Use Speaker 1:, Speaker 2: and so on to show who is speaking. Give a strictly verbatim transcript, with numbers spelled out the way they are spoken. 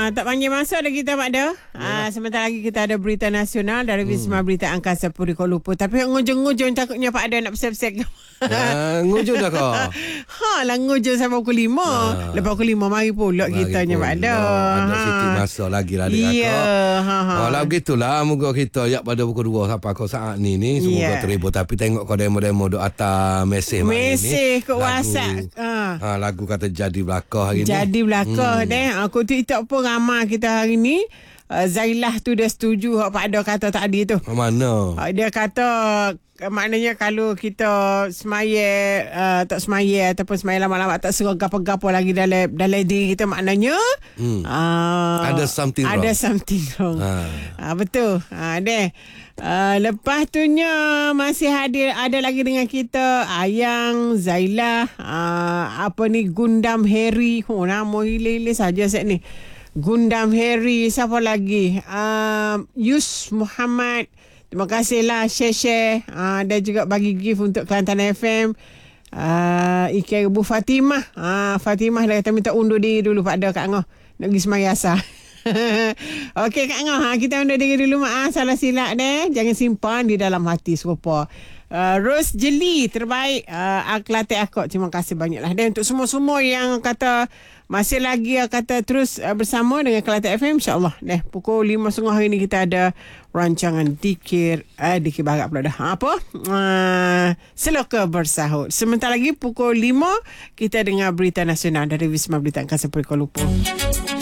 Speaker 1: Uh, tak panjang masa dah kita Mak Ada. Uh, sebentar lagi kita ada berita nasional dari Wisma hmm. Berita Angkasa Puri Kuala Lumpur. Tapi ngujung-ngujung takutnya Pak Ada nak pesek-pesek.
Speaker 2: Uh, ngujung dah kau.
Speaker 1: Ha lah ngujung sampai pukul lima. Uh, Lepas pukul lima mari pula kita nya Pak Ada.
Speaker 2: Ada sikit masa lagi lah dekat
Speaker 1: yeah.
Speaker 2: kau.
Speaker 1: Ha ha.
Speaker 2: Oh, lah begitulah moga kita yak pada pukul dua sampai kau saat ni ni semoga yeah. terhibur. Tapi tengok kau demo-demo duk atas mesej mak ni.
Speaker 1: Mesej kat WhatsApp. Ha.
Speaker 2: ha lagu kata jadi belakang hari
Speaker 1: jadi
Speaker 2: ni.
Speaker 1: Jadi belakang hmm. deh. Aku TikTok pun ramai kita hari ni. Uh, Zailah tu dia setuju hak Pak Ada kata tadi tu.
Speaker 2: Mana?
Speaker 1: Uh, dia kata maknanya kalau kita semaya uh, tak semaya ataupun semaya lama-lama tak suruh gapo-gapo lagi dalam dalam diri kita maknanya hmm. uh,
Speaker 2: ada something
Speaker 1: ada
Speaker 2: wrong.
Speaker 1: Ada something wrong. Ha. Uh, betul. Ha uh, deh. Uh, lepas tu nya masih hadir ada lagi dengan kita Ayang, Zailah, uh, apa ni Gundam Harry. Oh nama hile-hile saja set ni. Gundam Harry, siapa lagi? Uh, Yus Muhammad. Terima kasihlah share-share uh, dan juga bagi gift untuk Kelantan F M. Uh, Ika Ibu Fatimah. Uh, Fatimah dah kata minta undur diri dulu Pak Ada Kak Ngoh. Nak pergi semayasa. Okey Kak Ngoh, ha, kita undur diri dulu maaf salah silap deh. Jangan simpan di dalam hati serupa. Uh, Rose Jeli terbaik uh, Kelantan Akot. Terima kasih banyaklah. Dan untuk semua-semua yang kata masih lagi uh, kata terus uh, bersama dengan Kelantan F M, insya-Allah deh pukul lima tiga puluh hari ni kita ada rancangan Dikir uh, Dikir Barat pula dah. Apa? Uh, Seloka Bersahut. Sebentar lagi pukul lima kita dengar berita nasional dari Wisma Berita Angkasa Puri Kuala Lumpur.